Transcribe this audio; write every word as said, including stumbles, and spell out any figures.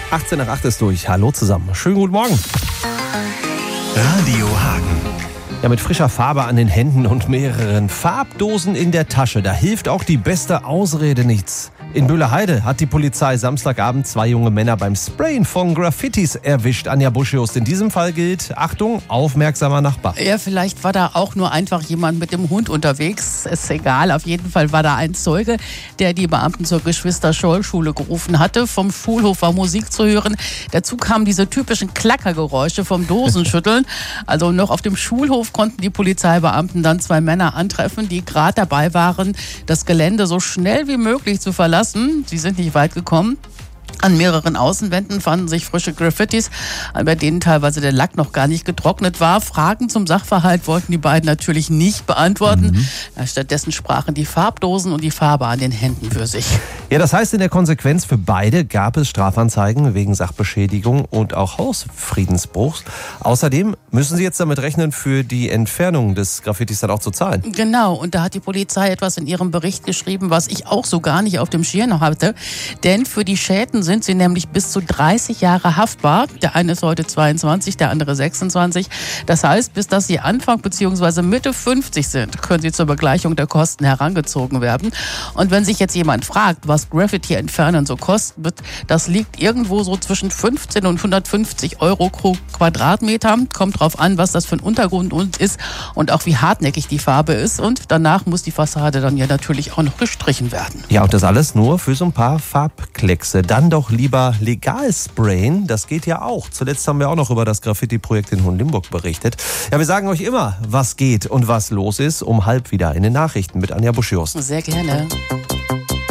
achtzehn nach acht ist durch. Hallo zusammen. Schönen guten Morgen. Radio Hagen. Ja, mit frischer Farbe an den Händen und mehreren Farbdosen in der Tasche, da hilft auch die beste Ausrede nichts. In Böhlerheide hat die Polizei Samstagabend zwei junge Männer beim Sprayen von Graffitis erwischt. Anja Buschjust. In diesem Fall gilt, Achtung, aufmerksamer Nachbar. Ja, vielleicht war da auch nur einfach jemand mit dem Hund unterwegs. Ist egal, auf jeden Fall war da ein Zeuge, der die Beamten zur Geschwister-Scholl-Schule gerufen hatte. Vom Schulhof war Musik zu hören. Dazu kamen diese typischen Klackergeräusche vom Dosenschütteln. Also noch auf dem Schulhof konnten die Polizeibeamten dann zwei Männer antreffen, die gerade dabei waren, das Gelände so schnell wie möglich zu verlassen. Sie sind nicht weit gekommen. An mehreren Außenwänden fanden sich frische Graffitis, bei denen teilweise der Lack noch gar nicht getrocknet war. Fragen zum Sachverhalt wollten die beiden natürlich nicht beantworten. Mhm. Stattdessen sprachen die Farbdosen und die Farbe an den Händen für sich. Ja, das heißt, in der Konsequenz für beide gab es Strafanzeigen wegen Sachbeschädigung und auch Hausfriedensbruchs. Außerdem müssen sie jetzt damit rechnen, für die Entfernung des Graffitis dann auch zu zahlen. Genau, und da hat die Polizei etwas in ihrem Bericht geschrieben, was ich auch so gar nicht auf dem Schirm hatte. Denn für die Schäden sind sie nämlich bis zu dreißig Jahre haftbar. Der eine ist heute zweiundzwanzig, der andere sechsundzwanzig. Das heißt, bis dass sie Anfang bzw. Mitte fünfzig sind, können sie zur Begleichung der Kosten herangezogen werden. Und wenn sich jetzt jemand fragt, was Graffiti entfernen so kosten wird, das liegt irgendwo so zwischen fünfzehn und hundertfünfzig Euro pro Quadratmeter. Kommt drauf an, was das für ein Untergrund ist und auch wie hartnäckig die Farbe ist. Und danach muss die Fassade dann ja natürlich auch noch gestrichen werden. Ja, und das alles nur für so ein paar Farbkleckse. Dann doch lieber legal sprayen, das geht ja auch. Zuletzt haben wir auch noch über das Graffiti-Projekt in Hohenlimburg berichtet. Ja, wir sagen euch immer, was geht und was los ist, um halb wieder in den Nachrichten mit Anja Buschjust. Sehr gerne.